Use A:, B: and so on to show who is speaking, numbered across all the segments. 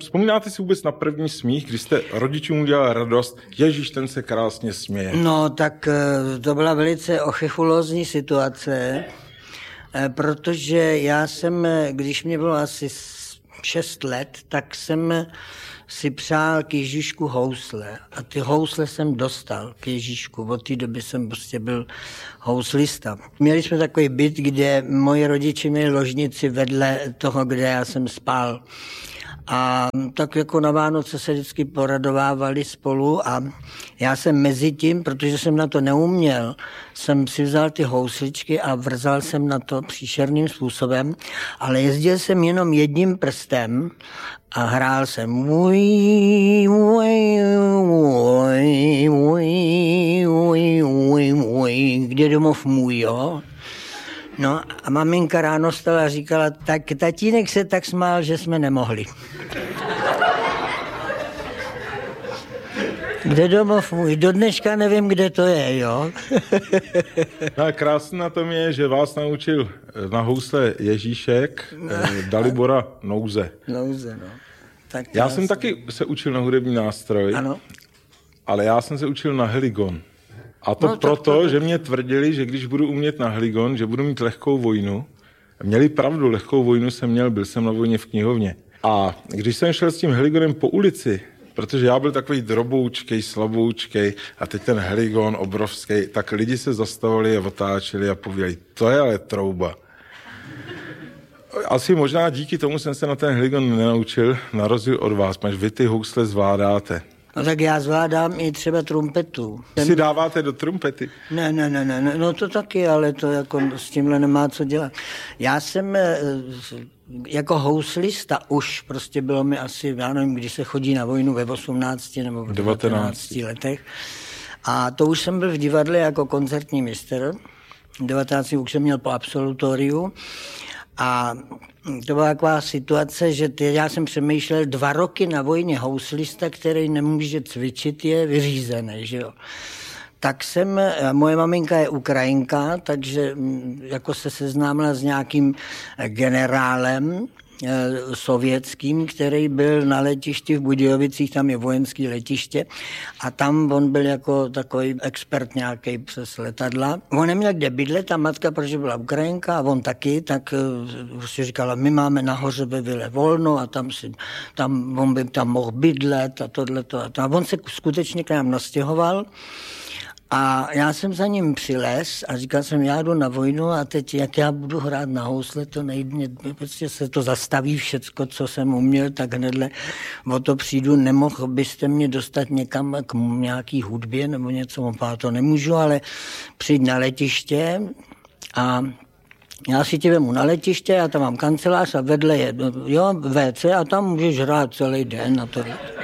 A: Vzpomínáte si vůbec na první smích, když jste rodičům udělal radost, Ježíš, ten se krásně směje?
B: No, tak to byla velice ochechulózní situace, protože já jsem, když mě bylo asi 6 let, tak jsem si přál k Ježíšku housle a ty housle jsem dostal k Ježíšku. Od té doby jsem prostě byl houslista. Měli jsme takový byt, kde moji rodiče měli ložnici vedle toho, kde já jsem spal. A tak jako na Vánoce se vždycky poradovávali spolu a já jsem mezi tím, protože jsem na to neuměl, jsem si vzal ty housličky a vrzal jsem na to příšerným způsobem, ale jezdil jsem jenom jedním prstem a hrál jsem kde domov můj, jo? No a maminka ráno stala a říkala, tak tatínek se tak smál, že jsme nemohli. Kde domov můj? Do dneška nevím, kde to je, jo?
A: No a krásné na tom je, že vás naučil na housle Ježíšek, Dalibora Nouze.
B: Nouze, no. Tak
A: já jsem taky se učil na hudební nástroj,
B: ano.
A: Ale já jsem se učil na heligon. A to proto, že mě tvrdili, že když budu umět na heligon, že budu mít lehkou vojnu. Měli pravdu, lehkou vojnu jsem měl, byl jsem na vojně v knihovně. A když jsem šel s tím heligonem po ulici, protože já byl takový droboučkej, slaboučkej a teď ten heligon obrovský, tak lidi se zastavili a otáčeli a pověděli, to je ale trouba. Asi možná díky tomu jsem se na ten heligon nenaučil, na rozdíl od vás, protože vy ty housle zvládáte.
B: No tak já zvládám i třeba trumpetu.
A: Si dáváte do trumpety?
B: Ne, no to taky, ale to jako s tímhle nemá co dělat. Já jsem jako houslista už, prostě bylo mi asi, já nevím, když se chodí na vojnu ve 18 nebo v 19 letech. A to už jsem byl v divadle jako koncertní mistr. 19 už jsem měl po absolutoriu. A to byla taková situace, že já jsem přemýšlel 2 roky na vojně houslista, který nemůže cvičit, je vyřízený, že jo. Tak moje maminka je Ukrajinka, takže jako se seznámila s nějakým generálem sovětským, který byl na letišti v Budějovicích, tam je vojenské letiště a tam on byl jako takový expert nějaký přes letadla. On neměl kde bydlet, ta matka, protože byla Ukrajinka a on taky, tak prostě říkala, my máme nahoře ve vile volno a on by tam mohl bydlet a tohleto. A on se skutečně k nám nastěhoval. A já jsem za ním přilez a říkal jsem, já jdu na vojnu a teď jak já budu hrát na housle, to nejde, prostě se to zastaví všecko, co jsem uměl, tak hnedle o to přijdu, nemohl byste mě dostat někam k nějaký hudbě nebo něco, to nemůžu, ale přijď na letiště a já si tě vemu na letiště, já tam mám kancelář a vedle je WC a tam můžeš hrát celý den a to.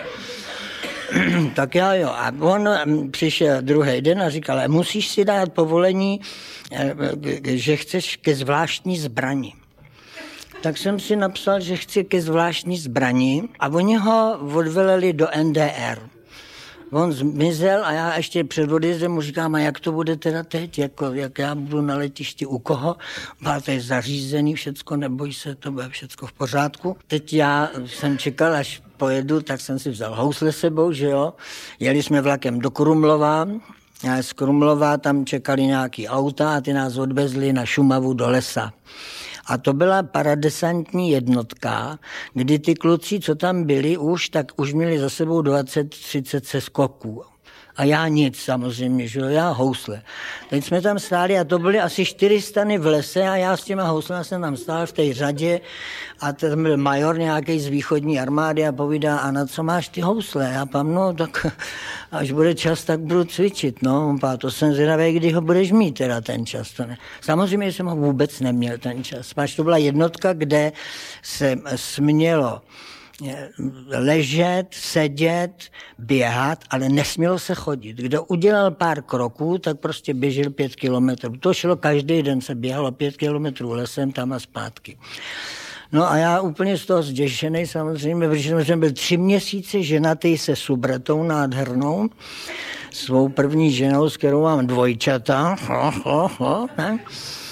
B: Tak já jo. A on přišel druhý den a říkal, musíš si dát povolení, že chceš ke zvláštní zbrani. Tak jsem si napsal, že chci ke zvláštní zbrani a oni ho odveleli do NDR. On zmizel a já ještě před odjezdem mu říkám, a jak to bude teda teď, jak já budu na letišti u koho, to je zařízený všecko, neboj se, to bude všecko v pořádku. Teď já jsem čekal, až pojedu, tak jsem si vzal housle sebou, že jo. Jeli jsme vlakem do Krumlova, a z Krumlova tam čekali nějaký auta a ty nás odvezli na Šumavu do lesa. A to byla paradesantní jednotka, kdy ty kluci, co tam byli tak už měli za sebou 20-30 seskoků. A já nic samozřejmě, že jo, já housle. Teď jsme tam stáli a to byly asi 4 stany v lese a já s těma houslema jsem tam stál v té řadě a tam byl major nějaký z východní armády a povídá, a na co máš ty housle? Já pám, no tak až bude čas, tak budu cvičit, no. To jsem zvědavý, kdy ho budeš mít teda ten čas. To ne. Samozřejmě jsem ho vůbec neměl ten čas. Páč to byla jednotka, kde se smělo ležet, sedět, běhat, ale nesmělo se chodit. Kdo udělal pár kroků, tak prostě běžel 5 kilometrů. To šlo každý den, se běhalo 5 kilometrů lesem tam a zpátky. No a já úplně z toho zděšený samozřejmě, protože jsem byl 3 měsíce ženatý se Subretou nádhernou, svou první ženou, s kterou mám dvojčata.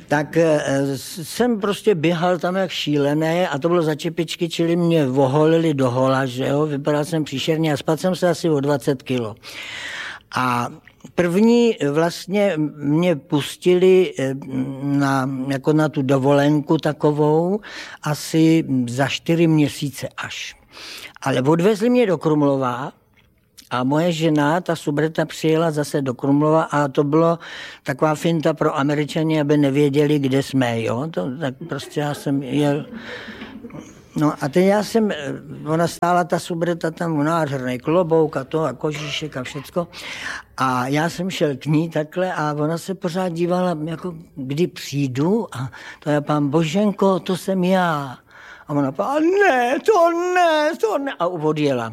B: tak jsem prostě běhal tam jak šílený a to bylo za čepičky, čili mě voholili do hola, že jo, vypadal jsem příšerně a spadl jsem se asi o 20 kilo. A první vlastně mě pustili jako na tu dovolenku takovou asi za 4 měsíce až. Ale odvezli mě do Krumlova a moje žena, ta Subreta, přijela zase do Krumlova a to bylo taková finta pro Američany, aby nevěděli, kde jsme, jo. Tak prostě já jsem jel. No a teď ona stála ta Subreta tam nádherný klobouk a to a kožíšek a všecko. A já jsem šel k ní takhle a ona se pořád dívala, jako kdy přijdu a to je pán Boženko, to jsem já. A ona říkala, ne, to ne. A odjela.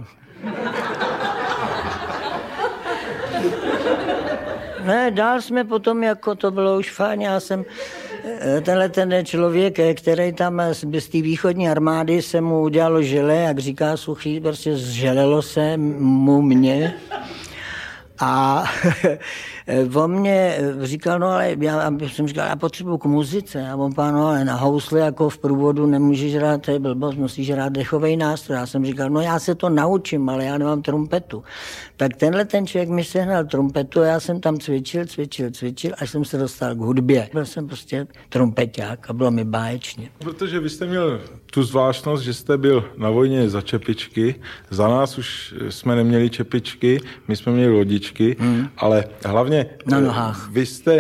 B: Ne, dál jsme potom, jako to bylo už fajn, já jsem, ten člověk, který tam z té východní armády se mu udělalo žele, jak říká Suchý, prostě zželelo se mu mě. A on mě říkal, no ale já jsem říkal, já potřebuji k muzice. A on pán, no ale na housle jako v průvodu nemůžeš hrát, to je blbost, musíš hrát dechovej nástroj. Já jsem říkal, no já se to naučím, ale já nemám trumpetu. Tak ten člověk mi sehnal trumpetu a já jsem tam cvičil, až jsem se dostal k hudbě. Byl jsem prostě trumpeťák a bylo mi báječně.
A: Protože vy jste měl tu zvláštnost, že jste byl na vojně za čepičky, za nás už jsme neměli čepičky, my jsme měli lodičky, ale hlavně
B: na nohách.
A: Vy jste,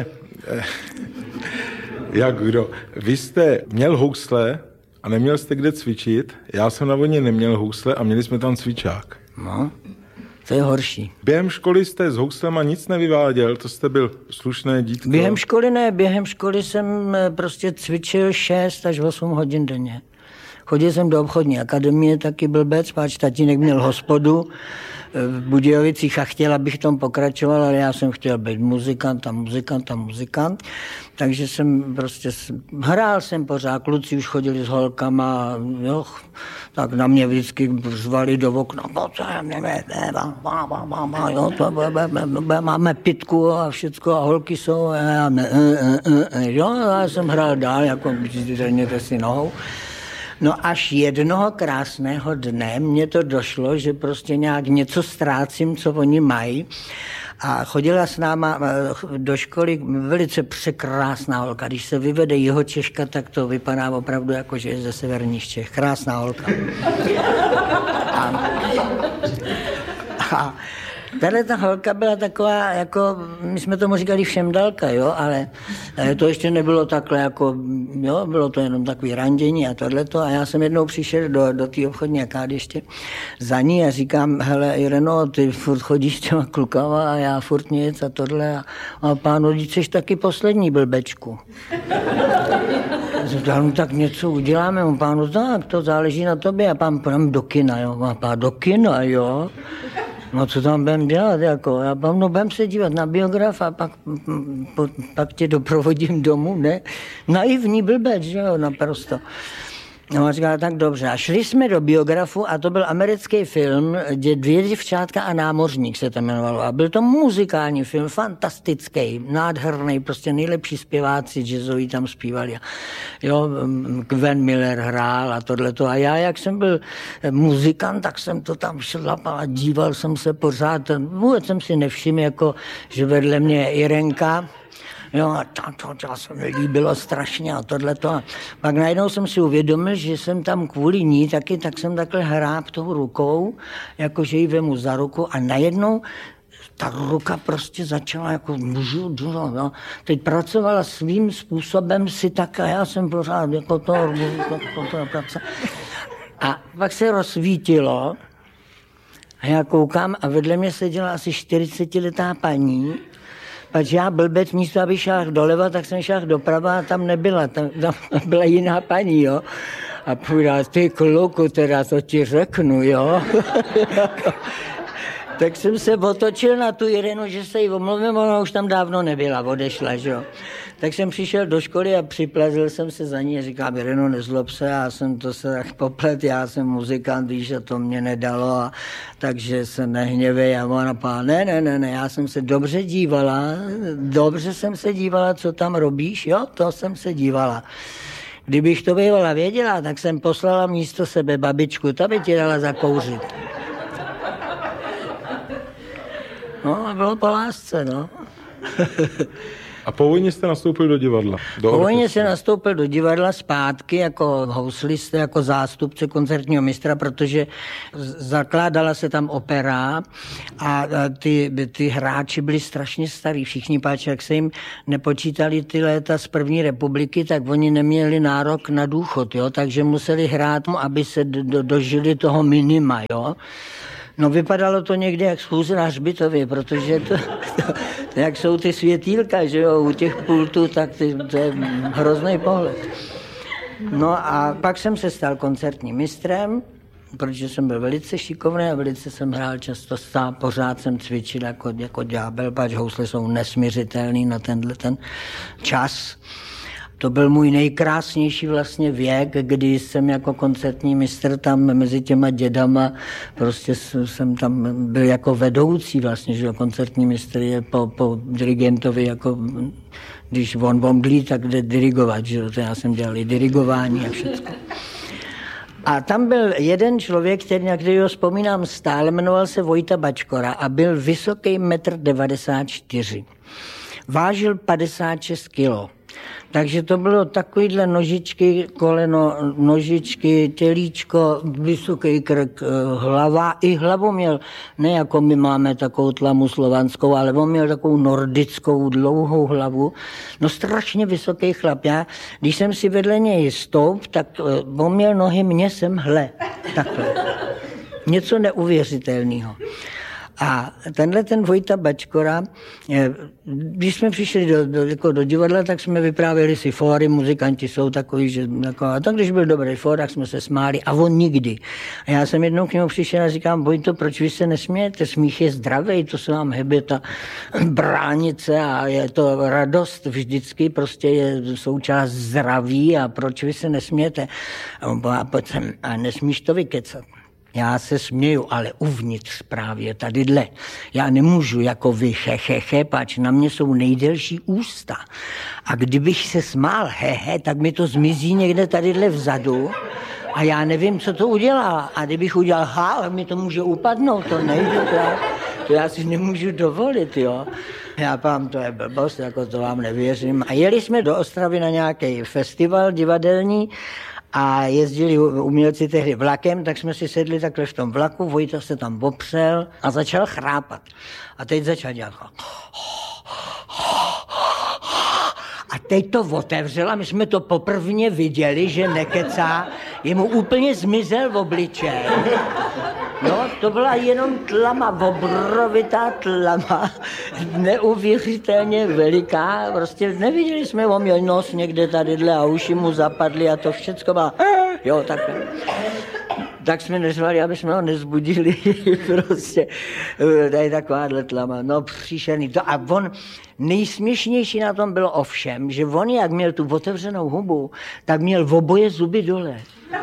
A: vy jste měl housle a neměl jste kde cvičit, já jsem na vojně neměl housle a měli jsme tam cvičák.
B: No. To je horší.
A: Během školy jste s houslema nic nevyváděl, to jste byl slušné dítko?
B: Během školy ne, během školy jsem prostě cvičil 6 až 8 hodin denně. Chodil jsem do obchodní akademie, taky blbec, páč tatínek měl hospodu v Budějovicích a chtěl, abych tom pokračoval, ale já jsem chtěl být muzikant. Takže jsem prostě hrál jsem pořád, kluci už chodili s holkama, jo, tak na mě vždycky zvali do okna, máme pitku a všecko a holky jsou, jo, já jsem hrál dál, jako zřejmě si nohou. No až jednoho krásného dne mně to došlo, že prostě nějak něco ztrácím, co oni mají. A chodila s náma do školy velice překrásná holka. Když se vyvede Jihočeška, tak to vypadá opravdu jako, že je ze severních Čech. Krásná holka. A tahle ta holka byla taková, jako, my jsme tomu říkali všemdalka, jo, ale to ještě nebylo takhle, jako, jo, bylo to jenom takový randění a tohleto. A já jsem jednou přišel do té obchodní akády ještě za ní a říkám, hele Ireno, ty furt chodíš těma klukama a já furt nic a tohle. A pánu, když jsi taky poslední blbečku. Říkal, no tak něco uděláme, on pánu, tak to záleží na tobě a pán půjdem do kina, jo, a pán do kina, jo. No co tam budem dělat, jako, já budem se dívat na biograf a pak tě doprovodím domů, ne? Naivní blbec, že jo, naprosto. No a říkala, tak dobře. A šli jsme do biografu a to byl americký film, kde 2 děvčátka a námořník se to jmenovalo. A byl to muzikální film, fantastický, nádherný, prostě nejlepší zpěváci jazzoví tam zpívali. Jo, Gwen Miller hrál a tohleto. A já, jak jsem byl muzikant, tak jsem to tam šlapal a díval jsem se pořád. Vůbec jsem si nevšiml, jako, že vedle mě Irenka, jo, a to se mi líbilo strašně a tohleto. A pak najednou jsem si uvědomil, že jsem tam kvůli ní taky, tak jsem takhle hráb tou rukou, jakože ji vemu za ruku a najednou ta ruka prostě začala jako no. Teď pracovala svým způsobem si tak a já jsem pořád jako to a pak se rozsvítilo a já koukám a vedle mě seděla asi 40letá paní. Pač já blbec místo, aby šel doleva, tak jsem šel doprava a tam nebyla, tam byla jiná paní, jo. A povedala, ty kluku, teda to ti řeknu, jo. Tak jsem se otočil na tu Irenu, že se jí omluvím, ona už tam dávno nebyla, odešla, že jo. Tak jsem přišel do školy a připlazil jsem se za ní a říkám, Ireno, nezlob se, já jsem to se tak poplet, já jsem muzikant, víš, a to mě nedalo, a takže se nehněvej. A ona pá, ne, já jsem se dobře jsem se dívala, co tam robíš, jo, to jsem se dívala. Kdybych to bývala věděla, tak jsem poslala místo sebe babičku, ta by ti dala zakouřit. No, bylo po lásce, no.
A: A po vojně jste nastoupil do divadla?
B: Po vojně jsem nastoupil do divadla zpátky jako houslista, jako zástupce koncertního mistra, protože zakládala se tam opera a ty hráči byli strašně starí. Všichni páči, jak se jim nepočítali ty léta z první republiky, tak oni neměli nárok na důchod, jo? Takže museli hrát, aby se dožili toho minima, jo. No vypadalo to někdy jak schůze na hřbitově, protože to jak jsou ty světýlka, že jo, u těch pultů, tak to je hrozný pohled. No a pak jsem se stal koncertním mistrem, protože jsem byl velice šikovný a velice jsem hrál často pořád jsem cvičil jako ďábel, pač housle jsou nesměřitelný na tenhle ten čas. To byl můj nejkrásnější vlastně věk, kdy jsem jako koncertní mistr tam mezi těma dědama, prostě jsem tam byl jako vedoucí vlastně, že koncertní mistr je po dirigentovi jako, když on omdlí, tak jde dirigovat, že to já jsem dělal i dirigování a všechno. A tam byl jeden člověk, na kterého vzpomínám stále, jmenoval se Vojta Bačkora a byl vysoký 1,94 m. Vážil 56 kilo. Takže to bylo takovýhle nožičky, koleno, nožičky, tělíčko, vysoký krk, hlava. I hlavu měl, ne jako my máme takovou tlamu slovanskou, ale on měl takovou nordickou, dlouhou hlavu. No strašně vysoký chlap. Já, když jsem si vedle něj stoup, tak on měl nohy mě semhle. Takhle. Něco neuvěřitelného. A ten Vojta Bačkora, když jsme přišli do divadla, tak jsme vyprávěli si fóry, muzikanti jsou takový, že a tak když byl dobrý fór, tak jsme se smáli a on nikdy. A já jsem jednou k němu přišel a říkám, Vojto, proč vy se nesmějete? Smích je zdravý, to se vám hebe ta bránice a je to radost vždycky, prostě je součást zdraví a proč vy se nesmějete? A nesmíš to vykecat. Já se směju, ale uvnitř právě tadyhle. Já nemůžu jako vy pač na mě jsou nejdelší ústa. A kdybych se smál tak mi to zmizí někde tadyhle vzadu a já nevím, co to udělá. A kdybych udělal mi to může upadnout, to nejde, to já si nemůžu dovolit, jo. Já pám, to je blbost, jako to vám nevěřím. A jeli jsme do Ostravy na nějaký festival divadelní, a jezdili umělci tehdy vlakem, tak jsme si sedli takhle v tom vlaku, Vojta se tam opřel a začal chrápat. A teď začal dělat. A teď to otevřel a my jsme to poprvně viděli, že nekecá. Jemu úplně zmizel v obličej. No, to byla jenom tlama, obrovitá tlama, neuvěřitelně veliká. Prostě neviděli jsme, on měl nos někde tadyhle a uši mu zapadly a to všecko má. Jo, takhle. Tak jsme neřvali, aby jsme ho nezbudili. Prostě tady takováhle tlama. No, příšerný. A on, nejsměšnější na tom bylo ovšem, že on, jak měl tu otevřenou hubu, tak měl v oboje zuby dole.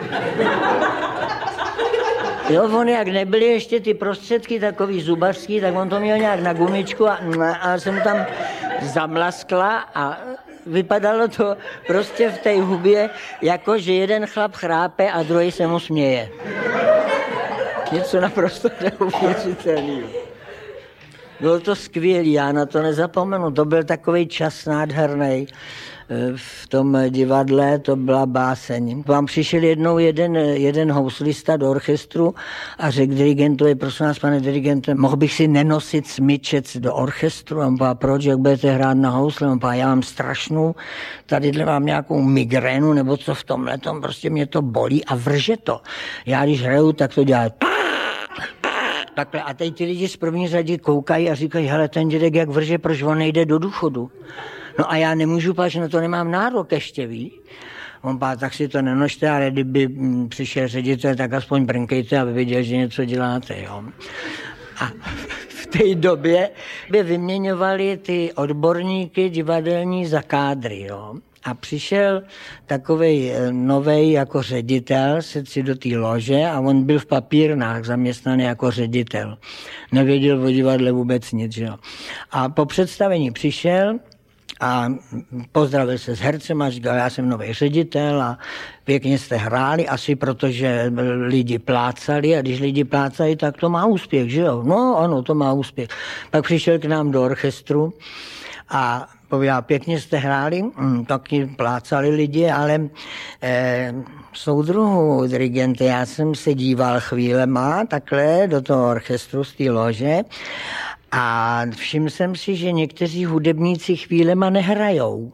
B: Jo, on jak nebyly ještě ty prostředky takový zubařský, tak on to měl nějak na gumičku a jsem tam zamlaskla a vypadalo to prostě v té hubě, jako že jeden chlap chrápe a druhý se mu směje. Něco naprosto neuvěřitelného. Bylo to skvělý, já na to nezapomenu, to byl takový čas nádherný. V tom divadle to byla báseň. Vám přišel jednou jeden houslista do orchestru a řekl dirigentovi, prosím vás, pane dirigente, mohl bych si nenosit smyčec do orchestru? A on říká, proč, jak budete hrát na housle? On říká, já mám strašnou, tadyhle mám nějakou migrénu, nebo co v tomhletom, prostě mě to bolí a vrže to. Já když hraju, tak to dělá takhle. A teď ty lidi z první řady koukají a říkají, hele, ten dědek jak vrže, proč on nejde do důchodu? No a já nemůžu, protože na to nemám nárok ještě, ví. On pá, tak si to nenožte, ale kdyby přišel ředitel, tak aspoň brnkejte, aby viděl, že něco děláte, jo. A v té době by vyměňovali ty odborníky divadelní za kádry, jo. A přišel takovej novej jako ředitel, sedl do té lože a on byl v papírnách zaměstnaný jako ředitel. Nevěděl o divadle vůbec nic, že jo. A po představení přišel a pozdravil se s hercem a říkal, já jsem nový ředitel a pěkně jste hráli, asi protože lidi plácali a když lidi plácají, tak to má úspěch, že jo? No ano, to má úspěch. Pak přišel k nám do orchestru a pověděl, pěkně jste hráli, taky plácali lidi, ale soudruhu dirigente, já jsem se díval chvílema takhle do toho orchestru z té lože a všiml jsem si, že někteří hudebníci chvílema nehrajou.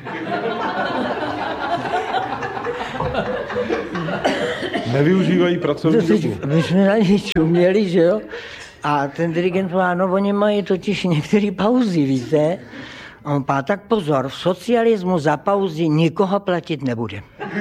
A: Nevyužívají pracovní dobu.
B: My jsme na něj čuměli, že jo? A ten dirigent povedal, no oni mají totiž některé pauzy, víte? A on povedal, tak pozor, v socialismu za pauzy nikoho platit nebude.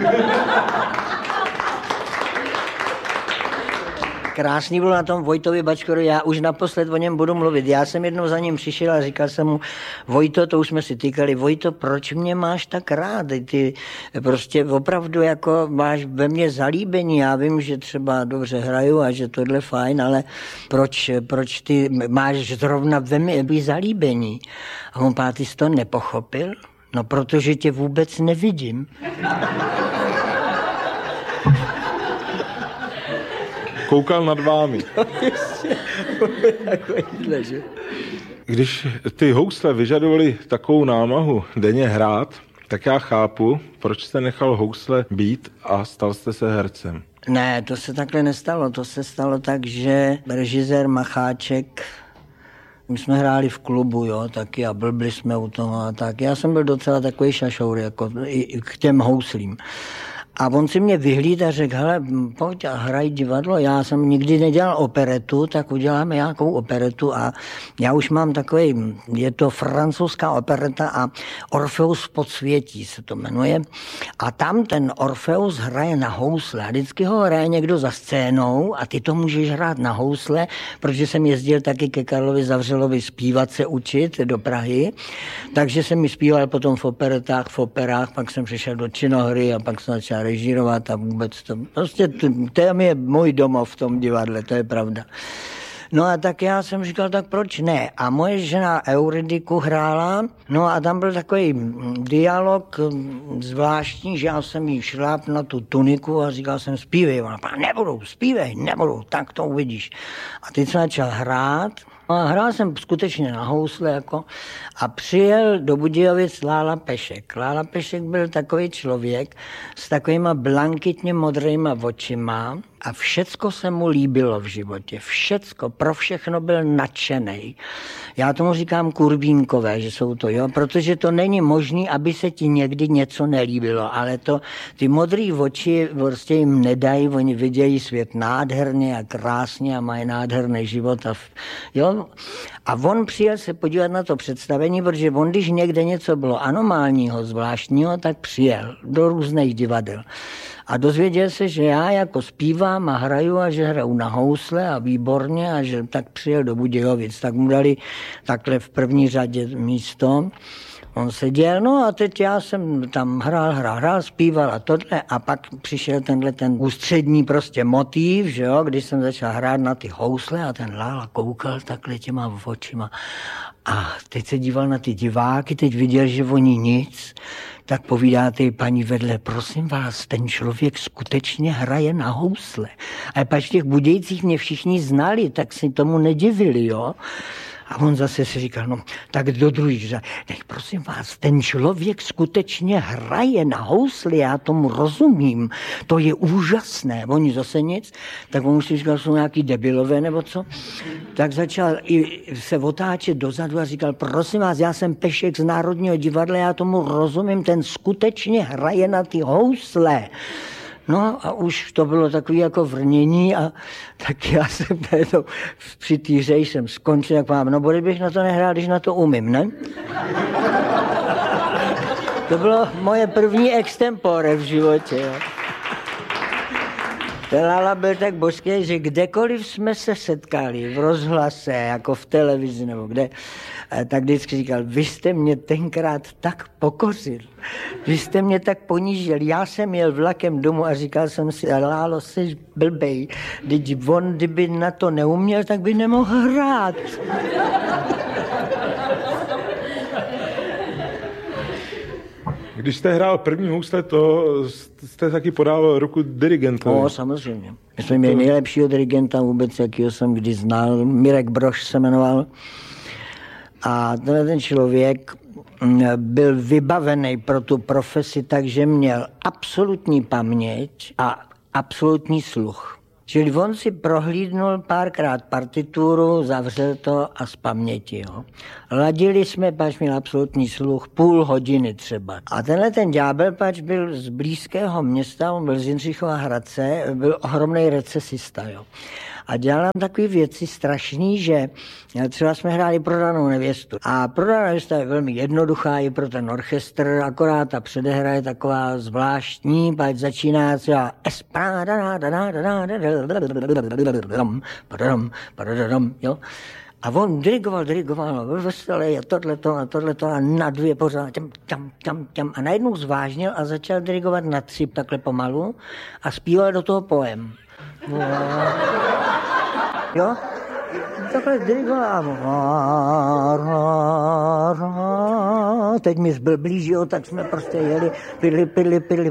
B: Krásný bylo na tom Vojtovi Bačkorovi, já už naposled o něm budu mluvit. Já jsem jednou za ním přišel a říkal jsem mu, Vojto, to už jsme si týkali, Vojto, proč mě máš tak rád? Ty prostě opravdu jako máš ve mně zalíbení, já vím, že třeba dobře hraju a že tohle fajn, ale proč ty máš zrovna ve mně zalíbení? A on pá, ty jsi to nepochopil? No, protože tě vůbec nevidím.
A: Koukal nad vámi. Když ty housle vyžadovaly takovou námahu denně hrát, tak já chápu, proč jste nechal housle být a stal jste se hercem.
B: Ne, to se takhle nestalo. To se stalo tak, že režisér Macháček, my jsme hráli v klubu, jo, taky a blbli jsme u toho a tak. Já jsem byl docela takový šašour, jako i k těm houslím. A on si mě vyhlídl a řekl, hele, pojď a hraj divadlo. Já jsem nikdy nedělal operetu, tak uděláme nějakou operetu a já už mám takový, je to francouzská opereta a Orfeus v podsvětí se to jmenuje. A tam ten Orfeus hraje na housle a vždycky ho hraje někdo za scénou a ty to můžeš hrát na housle, protože jsem jezdil taky ke Karlovi Zavřelovi zpívat se učit do Prahy, takže jsem mi zpíval potom v operetách, v operách, pak jsem přišel do činohry a pak jsem začal režírovat a vůbec to, prostě to je můj domov v tom divadle, to je pravda. No a tak já jsem říkal, tak proč ne? A moje žena Euridiku hrála, no a tam byl takový dialog zvláštní, že já jsem jí šláp na tu tuniku a říkal jsem, zpívej. Ona říkala, nebudu, tak to uvidíš. A teď jsem začal hrát. A hrál jsem skutečně na housle jako, a přijel do Budějovic Lála Pešek. Lála Pešek byl takový člověk s takovýma blankitně modrýma očima a všecko se mu líbilo v životě. Všecko, pro všechno byl nadšenej. Já tomu říkám kurvínkové, že jsou to, jo, protože to není možné, aby se ti někdy něco nelíbilo, ale to, ty modrý oči prostě jim nedají, oni vidějí svět nádherně a krásně a mají nádherný život a jo. A on přijel se podívat na to představení, protože on, když někde něco bylo anomálního, zvláštního, tak přijel do různých divadel. A dozvěděl se, že já jako zpívám a hraju a že hraju na housle a výborně a že tak přijel do Budějovic. Tak mu dali takhle v první řadě místo. On seděl, no a teď já jsem tam hrál, zpíval a tohle a pak přišel ten ústřední prostě motiv, že jo, když jsem začal hrát na ty housle a ten Lála koukal takhle těma očima a teď se díval na ty diváky, teď viděl, že oni nic, tak povídá té paní vedle, prosím vás, ten člověk skutečně hraje na housle. A pak v těch Budějcích mě všichni znali, tak si tomu nedivili, jo. A on zase si říkal, no, tak do druhých řad, prosím vás, ten člověk skutečně hraje na housli, já tomu rozumím, to je úžasné. Oni zase nic, tak on si říkal, jsou nějaký debilové nebo co. Tak začal i se otáčet dozadu a říkal, prosím vás, já jsem Pešek z Národního divadla, já tomu rozumím, ten skutečně hraje na ty housle. No a už to bylo takový jako vrnění a tak já jsem při té hře jsem skončil, jak vám, no bude bych na to nehrál, když na to umím, ne? To bylo moje první extempore v životě, jo. Ten Lála byl tak božský, že kdekoliv jsme se setkali, v rozhlase, jako v televizi nebo kde, tak vždycky říkal, vy jste mě tenkrát tak pokořil, vy jste mě tak ponížil. Já jsem jel vlakem domů a říkal jsem si, Lálo, jsi blbej, kdyby na to neuměl, tak by nemohl hrát.
A: Když jste hrál první housle, to jste taky podával ruku dirigentovi.
B: No, samozřejmě. My jsme měli nejlepšího dirigenta vůbec, jakýho jsem kdy znal. Mirek Brož se jmenoval. A ten člověk byl vybavený pro tu profesi, takže měl absolutní paměť a absolutní sluch. Čili on si prohlídnul párkrát partituru, zavřel to a z paměti. Jo. Ladili jsme, pač měl absolutní sluch, půl hodiny třeba. A tenhle ten ďábel, pač byl z blízkého města, on byl z Jindřichova Hradce, byl ohromný recesista. Jo. A dělal nám takové věci strašný, že třeba jsme hráli Prodanou nevěstu. A Prodaná nevěsta je velmi jednoduchá i pro ten orchestr, akorát ta předehra je taková zvláštní, pak začíná třeba jo. A on dirigoval, byl veselý a tohleto a na dvě pořád, tam. A najednou zvážnil a začal dirigovat na tři takhle pomalu a zpíval do toho poem. Jo? Takhle dirigoval. Teď mi zbyl blíž, jo, tak jsme prostě jeli, pili.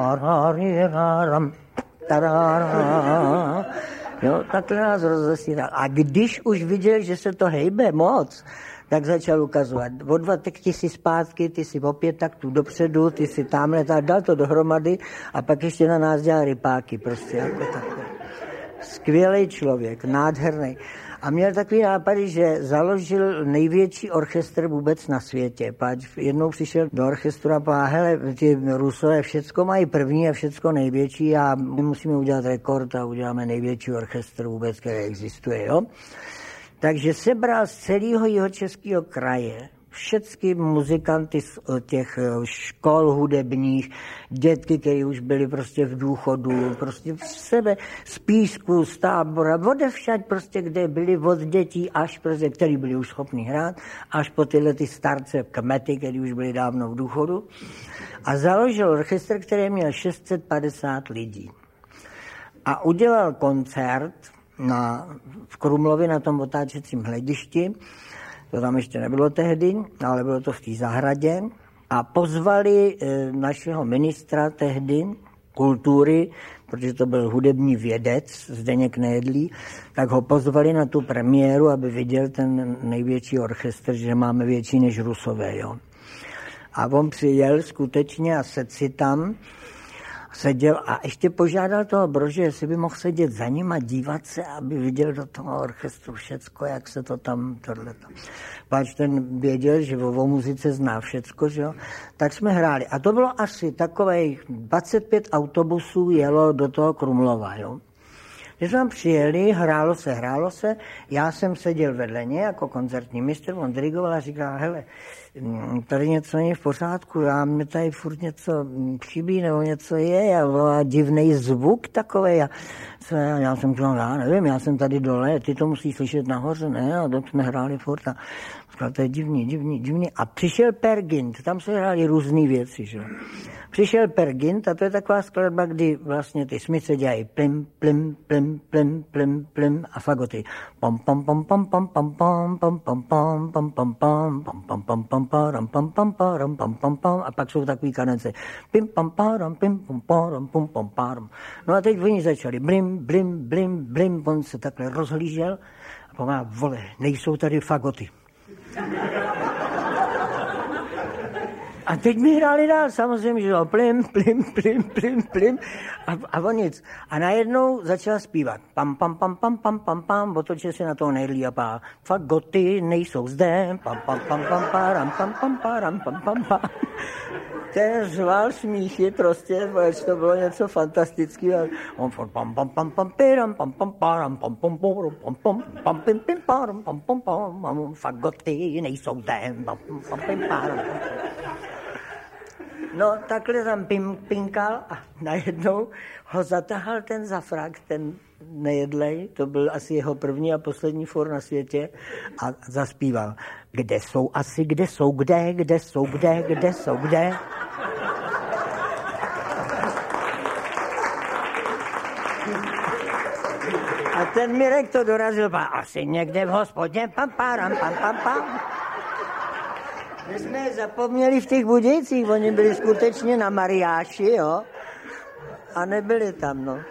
B: Jo, takhle nás rozesíral. A když už viděl, že se to hejbe moc, tak začal ukazovat. O dva ty si zpátky, ty si opět taktů dopředu, ty si tamhle, dal to dohromady a pak ještě na nás dělal rypáky, prostě jako takhle. Skvělý člověk, nádherný. A měl takový nápady, že založil největší orchestr vůbec na světě. Páč jednou přišel do orchestru a povedal, hele, ty Rusové všecko mají první a všecko největší a my musíme udělat rekord a uděláme největší orchestr vůbec, který existuje, jo. Takže sebral z celého jihočeského kraje všechny muzikanty z těch škol hudebních, dětky, které už byly prostě v důchodu, prostě v sebe, z Písku, z Tábora, odevšať prostě, kde byli od dětí až prostě, který byli už schopni hrát, až po tyhle ty starce kmety, který už byli dávno v důchodu. A založil orchestr, který měl 650 lidí. A udělal koncert v Krumlově na tom otáčecím hledišti. To tam ještě nebylo tehdy, ale bylo to v té zahradě. A pozvali našeho ministra tehdy kultury, protože to byl hudební vědec, Zdeněk Nejedlý, tak ho pozvali na tu premiéru, aby viděl ten největší orchestr, že máme větší než Rusové. Jo. A on přijel skutečně a sedl si tam, seděl a ještě požádal toho Brože, jestli by mohl sedět za ním a dívat se, aby viděl do toho orchestru všecko, jak se to tam tohleto. Páč ten věděl, že o muzice zná všecko, že jo? Tak jsme hráli. A to bylo asi takových 25 autobusů jelo do toho Krumlova, jo? Když jsme přijeli, hrálo se, já jsem seděl vedle něj jako koncertní mistr, on dirigoval a říkal, hele, tady něco není v pořádku, mě tady furt něco chybí, nebo něco je, a divnej zvuk takovej. Já jsem říkal, já nevím, já jsem tady dole, ty to musíš slyšet nahoře, ne? A tak jsme hráli furt a říkal, to je divný. A přišel Per Gynt, tam se hráli různý věci, že? Přišel Per Gynt a to je taková skladba, kdy vlastně ty smyce dělají plim, plim, plim, plim, plim, plim a fagoty. Pom, pom, pom, pom, pom, pom, pom, pom, pom, pom, pom, pom, pom, pom, pom, pom, pom, param, pom, pom, param, pom, pom, pom, a pak jsou takový kadence. Pim, pom, param, pim, pom, param, pom, pom, param. No a teď oni začali blim, blim, blim, blim, on se takhle rozhlížel a pomáhá, vole, nejsou tady fagoty. A teď mi hráli dál, samozřejmě, že jo, plim, a on nic. A najednou začal zpívat. Pam, pam, pam, pam, pam, pam, pam, otočil se na toho Nejedlý a pá. Fagoty nejsou zde, pam, pam, pam, pam, param, pam, pam, param, pam, pam, pam. Ten řval smíchy prostě, protože to bylo něco fantastického. On furt pam, pam, pam, pam, piram, pam, pam, param, pam, pam, pam, pam, pam, pim, pim, param, pam, pam, pam, fagoty nejsou zde, pam, pam, pam, param. No, takhle tam pinkal a najednou ho zatahal ten zafrak, ten nejedlej, to byl asi jeho první a poslední fór na světě a zaspíval. Kde jsou asi, kde jsou, kde jsou, kde jsou, kde. A ten Mirek to dorazil, asi někde v hospodě, pam. My jsme je zapomněli v těch Budějcích, oni byli skutečně na mariáši, jo, a nebyli tam, no.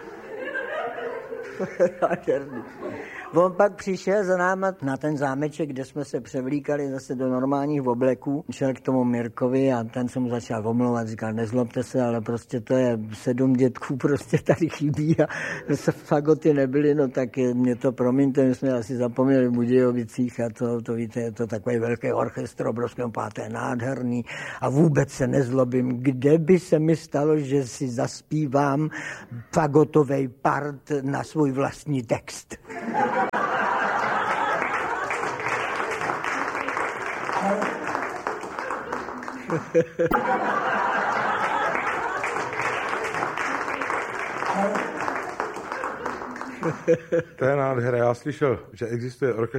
B: On pak přišel za náma na ten zámeček, kde jsme se převlíkali zase do normálních obleků. Šel k tomu Mirkovi a ten se mu začal omlouvat, říkal, nezlobte se, ale prostě to je 7 dětků, prostě tady chybí a se fagoty nebyly, no tak mě to promiňte, my jsme asi zapomněli v Budějovicích a to víte, je to takový velký orchestr, obrovský páté, nádherný a vůbec se nezlobím, kde by se mi stalo, že si zaspívám fagotovej part na svůj vlastní text.
A: To je nádhera. Já slyšel, že existuje orchestr